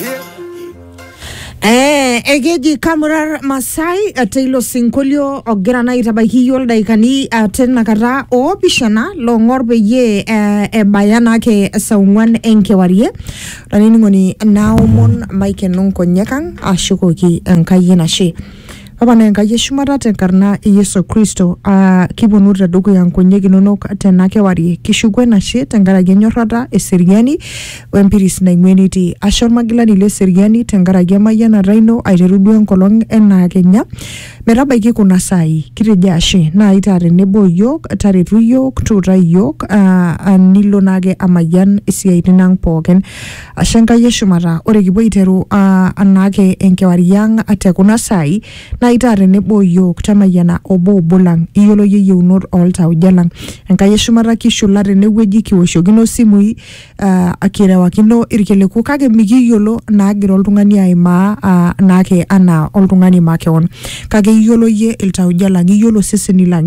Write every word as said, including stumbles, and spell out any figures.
Eh, egeji Kamurar Masai atilo sinkolio ogira na itabaki yol daikani tena kata o bishana lo ngorbe ye e bayana ke saungwan enkewarie ranini ngoni naumon Mike nonko nyekang ashukoki enkayena she Papa na enkaye shumata tenkarna Yesu Kristo uh, kibonurra dugu ya nkonyegi nonok tena kewarie kishugwe na she tengara genyorrata eseriani wempiris na immunity ashor magila nile seriani tengara gemayana raino aiterudu enkolong ena Kenya metabaiki kuna sai kiteja she na itare nebo yok taretu yok tuta yok uh, nilo nage amayan isiaitin ang poken ashenkaye shumata ore kipuo aiteru uh, anake enkewariang ate kuna sai na itare nebo yok tamayana obo bolang iyolo yeyeunot oltau jalang enkaye shumata kishulare neweji kiwoshokino simui uh, akirewakino irkeleku kake mikiyolo nagira oltung'ani aimaa uh, nake ana oltung'ani makeon kake iyolo ye iltau jalang iyolo seseni lang